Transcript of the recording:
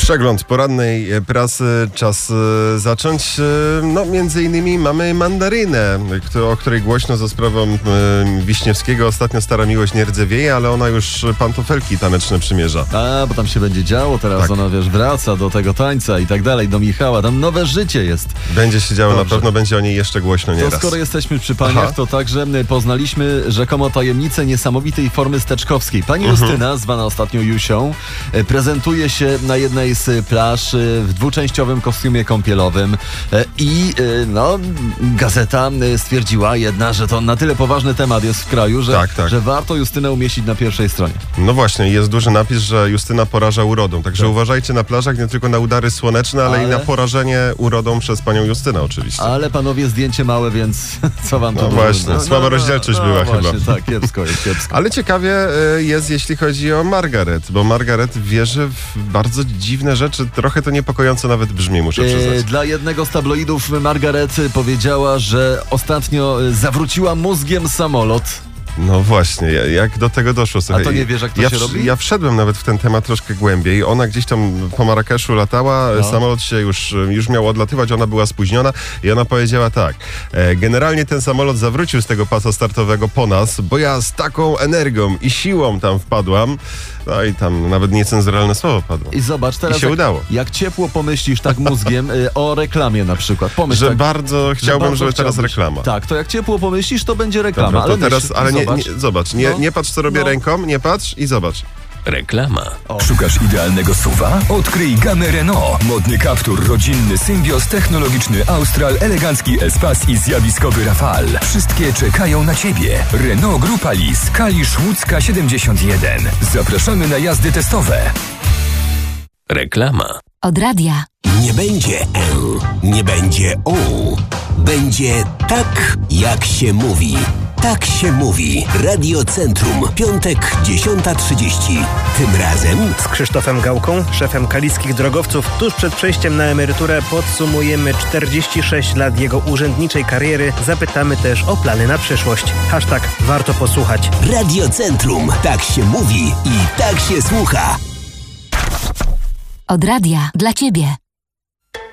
Przegląd porannej prasy, czas zacząć. No, między innymi mamy mandarynę, o której głośno za sprawą Wiśniewskiego. Ostatnio Stara Miłość nie rdzewieje, ale ona już pantofelki taneczne przymierza. Bo tam się będzie działo teraz, tak. Ona wraca do tego tańca i tak dalej, do Michała, tam nowe życie jest. Będzie się działo, na pewno będzie o niej jeszcze głośno nieraz. To skoro jesteśmy przy paniach, to także poznaliśmy rzekomo tajemnicę niesamowitej formy steczkowskiej. Pani Justyna, zwana ostatnio Jusią, prezentuje się na jednej z plaż w dwuczęściowym kostiumie kąpielowym i gazeta stwierdziła jedna, że to na tyle poważny temat jest w kraju, że warto Justynę umieścić na pierwszej stronie. No właśnie, jest duży napis, że Justyna poraża urodą, także uważajcie na plażach nie tylko na udary słoneczne, ale i na porażenie urodą przez panią Justynę oczywiście. Ale panowie, zdjęcie małe, więc co wam to No właśnie, słaba rozdzielczość była właśnie, chyba. Tak, kiepsko jest, kiepsko. Ale ciekawie jest, jeśli chodzi o Margaret, bo Margaret wierzy w bardzo dziwne rzeczy, trochę to niepokojąco nawet brzmi, muszę przyznać. Dla jednego z tabloidów Margaret powiedziała, że ostatnio zawróciła mózgiem samolot. No właśnie, jak do tego doszło? Słuchaj, a to nie wiesz, jak to się robi? Ja wszedłem nawet w ten temat troszkę głębiej. Ona gdzieś tam po Marrakeszu latała, samolot się już miał odlatywać, ona była spóźniona i ona powiedziała tak: generalnie ten samolot zawrócił z tego pasa startowego po nas, bo ja z taką energią i siłą tam wpadłam. No i tam nawet niecenzuralne słowo padło. I zobacz teraz, I się udało. Jak ciepło pomyślisz tak mózgiem o reklamie na przykład. Pomyśl, że bardzo chciałbym, żeby teraz reklama. Tak, to jak ciepło pomyślisz, to będzie reklama. Dobra, to teraz, zobacz, nie patrz co robię ręką, nie patrz i zobacz. Reklama. Szukasz idealnego SUV-a? Odkryj gamę Renault. Modny kaptur, rodzinny symbios, technologiczny Austral, elegancki Espace i zjawiskowy Rafale. Wszystkie czekają na Ciebie. Renault Grupa Lis, Kalisz Łódzka 71. Zapraszamy na jazdy testowe. Reklama. Od radia. Nie będzie nie będzie będzie tak, jak się mówi. Tak się mówi. Radio Centrum. Piątek, 10:30. Tym razem z Krzysztofem Gałką, szefem kaliskich drogowców, tuż przed przejściem na emeryturę podsumujemy 46 lat jego urzędniczej kariery. Zapytamy też o plany na przyszłość. #warto posłuchać. Radio Centrum. Tak się mówi i tak się słucha. Od radia dla Ciebie.